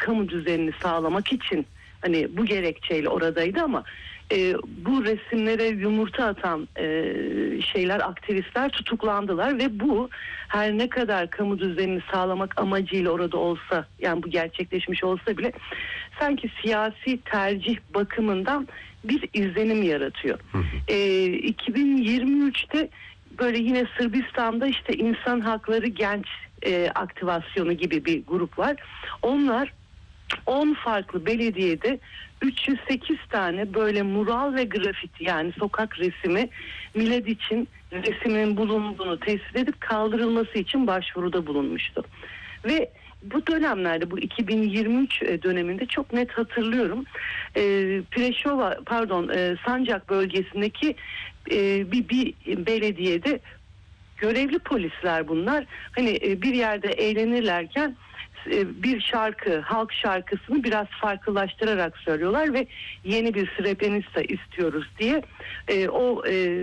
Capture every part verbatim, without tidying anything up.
kamu düzenini sağlamak için hani bu gerekçeyle oradaydı ama e, bu resimlere yumurta atan e, şeyler, aktivistler tutuklandılar ve bu her ne kadar kamu düzenini sağlamak amacıyla orada olsa, yani bu gerçekleşmiş olsa bile sanki siyasi tercih bakımından bir izlenim yaratıyor. E, iki bin yirmi üçte böyle yine Sırbistan'da işte insan hakları genç e, aktivasyonu gibi bir grup var. Onlar on farklı belediyede üç yüz sekiz tane böyle mural ve grafiti, yani sokak resmi, Mladić'in resminin bulunduğunu tespit edip kaldırılması için başvuruda bulunmuştu. Ve bu dönemlerde, bu iki bin yirmi üç döneminde çok net hatırlıyorum. E, Preşova, pardon e, Sancak bölgesindeki e, bir, bir belediyede görevli polisler bunlar. Hani e, bir yerde eğlenirlerken bir şarkı, halk şarkısını biraz farklılaştırarak söylüyorlar ve yeni bir Srebrenica istiyoruz diye e, o e,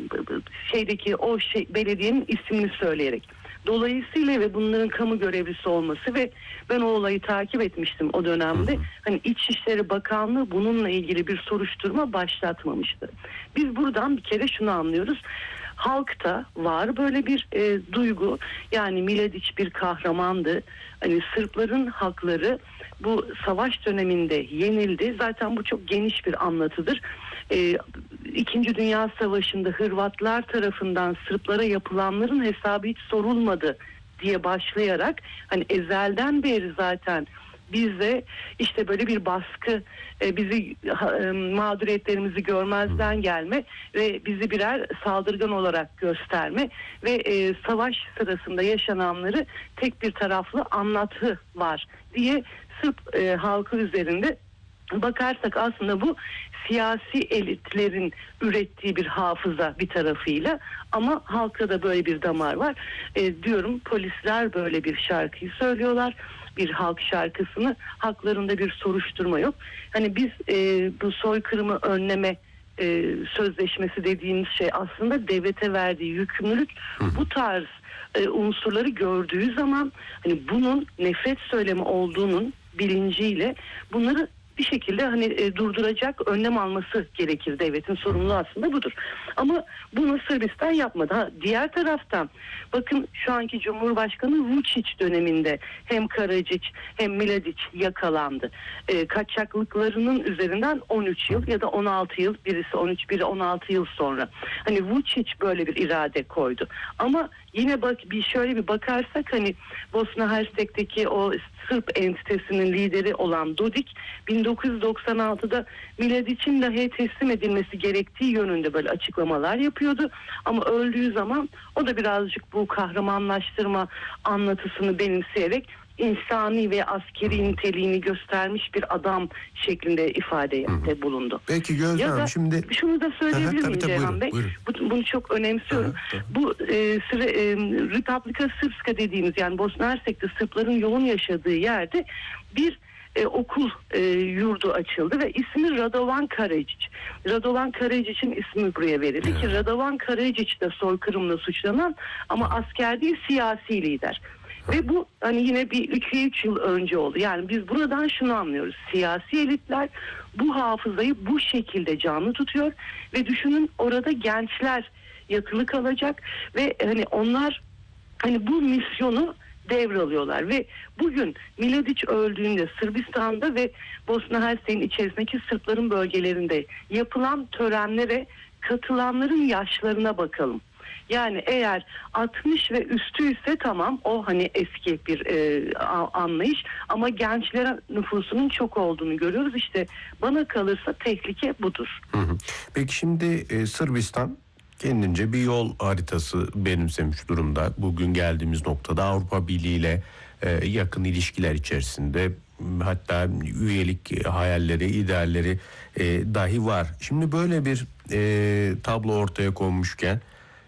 şeydeki o şey, belediyenin ismini söyleyerek. Dolayısıyla ve bunların kamu görevlisi olması ve ben o olayı takip etmiştim o dönemde. Hani İçişleri Bakanlığı bununla ilgili bir soruşturma başlatmamıştı. Biz buradan bir kere şunu anlıyoruz. Halkta var böyle bir e, duygu. Yani Mladić bir kahramandı. Hani Sırpların hakları bu savaş döneminde yenildi. Zaten bu çok geniş bir anlatıdır. E, İkinci Dünya Savaşı'nda Hırvatlar tarafından Sırplara yapılanların hesabı hiç sorulmadı diye başlayarak hani ezelden beri zaten bize işte böyle bir baskı, bizi mağduriyetlerimizi görmezden gelme ve bizi birer saldırgan olarak gösterme ve e, savaş sırasında yaşananları tek bir taraflı anlatı var diye Sırp e, halkı üzerinde bakarsak aslında bu siyasi elitlerin ürettiği bir hafıza bir tarafıyla, ama halkta da böyle bir damar var. E, diyorum polisler böyle bir şarkıyı söylüyorlar, bir halk şarkısını, haklarında bir soruşturma yok. Hani biz e, bu soykırımı önleme e, sözleşmesi dediğimiz şey aslında devlete verdiği yükümlülük. Bu tarz e, unsurları gördüğü zaman hani bunun nefret söylemi olduğunun bilinciyle bunları bir şekilde hani e, durduracak önlem alması gerekir. Devletin sorumluluğu aslında budur. Ama bunu Sırbistan yapmadı. Ha, diğer taraftan bakın şu anki Cumhurbaşkanı Vučić döneminde hem Karadziç hem Mladić yakalandı. E, kaçaklıklarının üzerinden on üç yıl ya da on altı yıl, birisi on üç, biri on altı yıl sonra. Hani Vučić böyle bir irade koydu. Ama yine bak bir şöyle bir bakarsak hani Bosna Hersek'teki o Sırp entitesinin lideri olan Dodik bin dokuz yüz doksan altıda Mladić'in dahi teslim edilmesi gerektiği yönünde böyle açıklamalar yapıyordu. Ama öldüğü zaman o da birazcık bu kahramanlaştırma anlatısını benimseyerek insani ve askeri niteliğini göstermiş bir adam şeklinde ifadede bulundu. Peki Gözde Hanım, şimdi şunu da söyleyebilir miyim Ceyhan Bey? Buyurun. Bu, bunu çok önemsiyorum. Aha, bu e, sıra, e, Republika Srpska dediğimiz, yani Bosna Hersek'te Sırpların yoğun yaşadığı yerde bir e, okul e, yurdu açıldı ve ismi Radovan Karadziç. Radovan Karadziç'in ismi buraya verildi ki Radovan Karadziç de soykırımla suçlanan ama asker değil, siyasi lider. Ve bu hani yine bir üç üç yıl önce oldu. Yani biz buradan şunu anlıyoruz. Siyasi elitler bu hafızayı bu şekilde canlı tutuyor ve düşünün orada gençler yatılı kalacak ve hani onlar hani bu misyonu devralıyorlar ve bugün Mladić öldüğünde Sırbistan'da ve Bosna Hersek'in içerisindeki Sırpların bölgelerinde yapılan törenlere katılanların yaşlarına bakalım. Yani eğer altmış ve üstüyse tamam, o hani eski bir e, anlayış, ama gençlere nüfusunun çok olduğunu görüyoruz. İşte bana kalırsa tehlike budur. Hı hı. Peki şimdi e, Sırbistan kendince bir yol haritası benimsemiş durumda. Bugün geldiğimiz noktada Avrupa Birliği ile e, yakın ilişkiler içerisinde, hatta üyelik hayalleri, idealleri e, dahi var. Şimdi böyle bir e, tablo ortaya konmuşken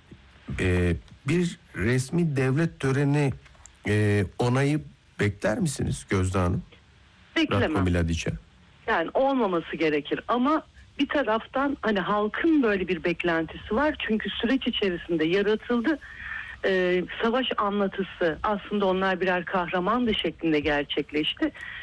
e, bir resmi devlet töreni e, onayı bekler misiniz Gözde Hanım? Beklemem. Ratko Mladić'e. Yani olmaması gerekir ama bir taraftan hani halkın böyle bir beklentisi var. Çünkü süreç içerisinde yaratıldı. Ee, savaş anlatısı aslında onlar birer kahramandı şeklinde gerçekleşti.